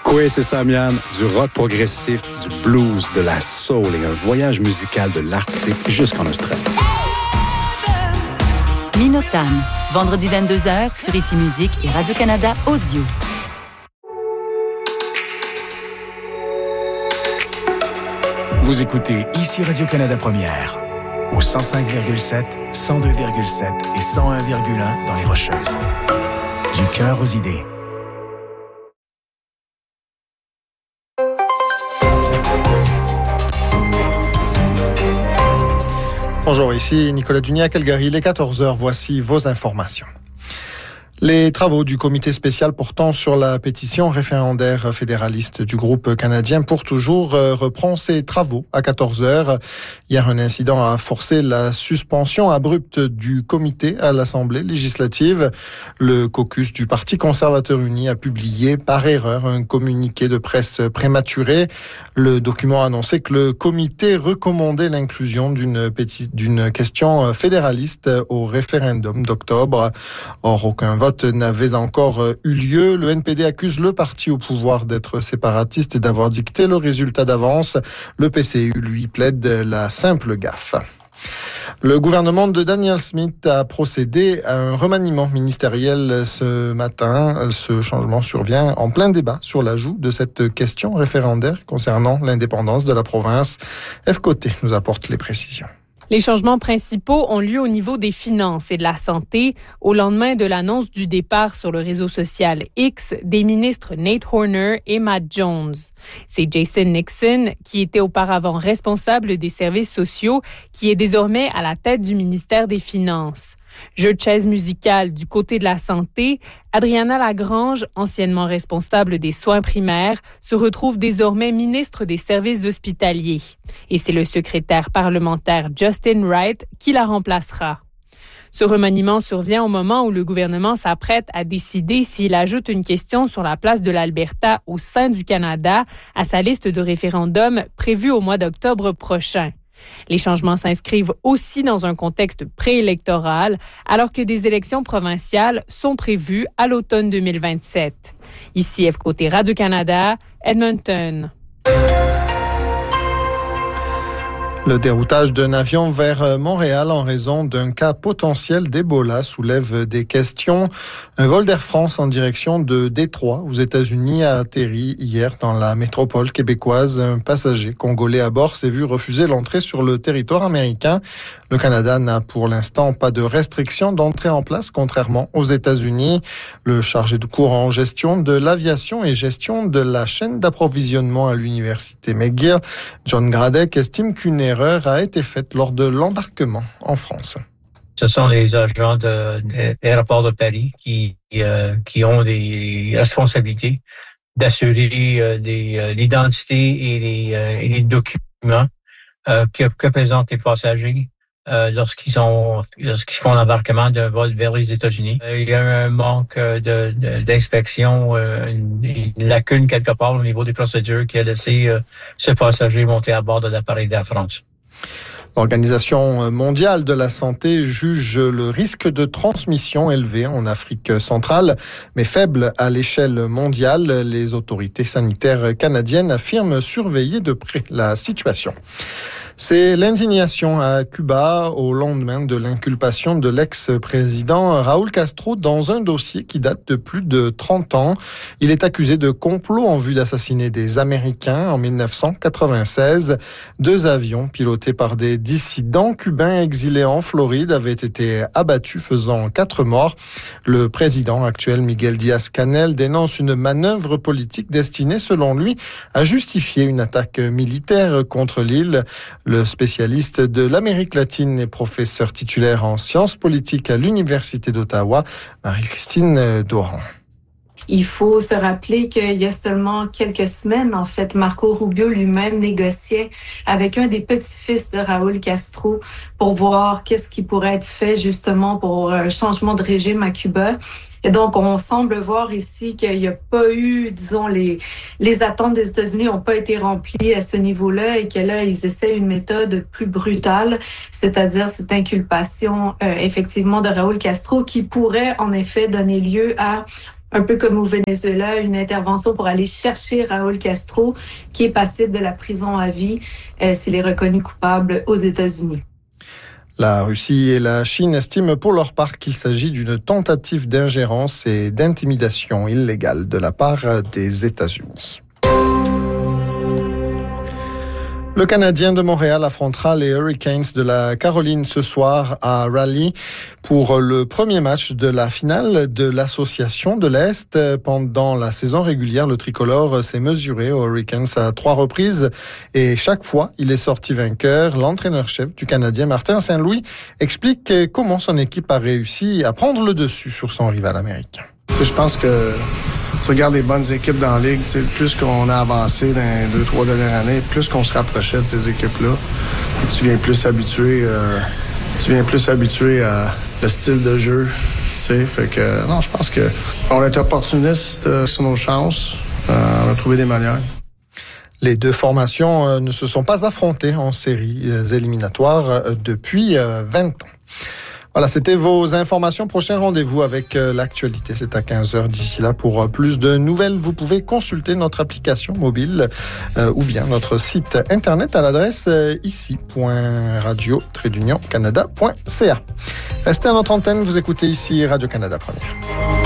Oui, c'est ça, Mian. Du rock progressif, du blues, de la soul et un voyage musical de l'Arctique jusqu'en Australie. Minotam, vendredi 22h sur Ici Musique et Radio-Canada Audio. Vous écoutez Ici Radio-Canada Première, au 105,7, 102,7 et 101,1 dans les Rocheuses. Du cœur aux idées. Bonjour, ici Nicolas Duny à Calgary. Il est 14h, voici vos informations. Les travaux du comité spécial portant sur la pétition référendaire fédéraliste du groupe canadien Pour Toujours reprend ses travaux à 14h. Hier, un incident a forcé la suspension abrupte du comité à l'Assemblée législative. Le caucus du Parti conservateur uni a publié par erreur un communiqué de presse prématuré. Le document annonçait que le comité recommandait l'inclusion d'une question fédéraliste au référendum d'octobre. Or, aucun vote n'avait encore eu lieu. Le NPD accuse le parti au pouvoir d'être séparatiste et d'avoir dicté le résultat d'avance. Le PCU, lui, plaide la simple gaffe. Le gouvernement de Danielle Smith a procédé à un remaniement ministériel ce matin. Ce changement survient en plein débat sur l'ajout de cette question référendaire concernant l'indépendance de la province. F. Côté nous apporte les précisions. Les changements principaux ont lieu au niveau des finances et de la santé au lendemain de l'annonce du départ sur le réseau social X des ministres Nate Horner et Matt Jones. C'est Jason Nixon, qui était auparavant responsable des services sociaux, qui est désormais à la tête du ministère des Finances. Jeu de chaise musicale du côté de la santé, Adriana Lagrange, anciennement responsable des soins primaires, se retrouve désormais ministre des services hospitaliers. Et c'est le secrétaire parlementaire Justin Wright qui la remplacera. Ce remaniement survient au moment où le gouvernement s'apprête à décider s'il ajoute une question sur la place de l'Alberta au sein du Canada à sa liste de référendums prévue au mois d'octobre prochain. Les changements s'inscrivent aussi dans un contexte préélectoral, alors que des élections provinciales sont prévues à l'automne 2027. Ici F. Côté Radio-Canada, Edmonton. Le déroutage d'un avion vers Montréal en raison d'un cas potentiel d'Ebola soulève des questions. Un vol d'Air France en direction de Détroit, aux États-Unis, a atterri hier dans la métropole québécoise. Un passager congolais à bord s'est vu refuser l'entrée sur le territoire américain. Le Canada n'a pour l'instant pas de restrictions d'entrée en place, contrairement aux États-Unis. Le chargé de cours en gestion de l'aviation et gestion de la chaîne d'approvisionnement à l'université McGill, John Gradek, estime qu'une erreur a été faite lors de l'embarquement en France. Ce sont les agents de l'aéroport de Paris qui ont des responsabilités d'assurer l'identité et les documents que présentent les passagers lorsqu'ils font l'embarquement d'un vol vers les États-Unis. Il y a un manque d'inspection, une lacune quelque part au niveau des procédures qui a laissé ce passager monter à bord de l'appareil d'Air France. L'Organisation mondiale de la santé juge le risque de transmission élevé en Afrique centrale, mais faible à l'échelle mondiale. Les autorités sanitaires canadiennes affirment surveiller de près la situation. C'est l'indignation à Cuba au lendemain de l'inculpation de l'ex-président Raúl Castro dans un dossier qui date de plus de 30 ans. Il est accusé de complot en vue d'assassiner des Américains en 1996. 2 avions pilotés par des dissidents cubains exilés en Floride avaient été abattus, faisant 4 morts. Le président actuel Miguel Díaz-Canel dénonce une manœuvre politique destinée, selon lui, à justifier une attaque militaire contre l'île. Le spécialiste de l'Amérique latine et professeur titulaire en sciences politiques à l'Université d'Ottawa, Marie-Christine Doran. Il faut se rappeler qu'il y a seulement quelques semaines, en fait, Marco Rubio lui-même négociait avec un des petits-fils de Raúl Castro pour voir qu'est-ce qui pourrait être fait justement pour un changement de régime à Cuba. Et donc, on semble voir ici qu'il n'y a pas eu, disons, les attentes des États-Unis n'ont pas été remplies à ce niveau-là et que là, ils essaient une méthode plus brutale, c'est-à-dire cette inculpation, effectivement, de Raúl Castro qui pourrait, en effet, donner lieu à un peu comme au Venezuela, une intervention pour aller chercher Raúl Castro, qui est passible de la prison à vie s'il est reconnu coupable aux États-Unis. La Russie et la Chine estiment pour leur part qu'il s'agit d'une tentative d'ingérence et d'intimidation illégale de la part des États-Unis. Le Canadien de Montréal affrontera les Hurricanes de la Caroline ce soir à Raleigh pour le premier match de la finale de l'Association de l'Est. Pendant la saison régulière, le tricolore s'est mesuré aux Hurricanes à 3 reprises et chaque fois, il est sorti vainqueur. L'entraîneur-chef du Canadien, Martin Saint-Louis, explique comment son équipe a réussi à prendre le dessus sur son rival américain. Je pense que tu regardes les bonnes équipes dans la Ligue, plus qu'on a avancé dans les 2-3 dernières années, plus qu'on se rapprochait de ces équipes-là. Et tu viens plus habitué à le style de jeu. Fait que non, je pense qu'on est opportuniste sur nos chances. On a trouvé des manières. Les deux formations ne se sont pas affrontées en séries éliminatoires depuis 20 ans. Voilà, c'était vos informations. Prochain rendez-vous avec l'actualité, c'est à 15h. D'ici là, pour plus de nouvelles, vous pouvez consulter notre application mobile ou bien notre site internet à l'adresse ici.radio-canada.ca. Restez à notre antenne, vous écoutez ici Radio-Canada Première.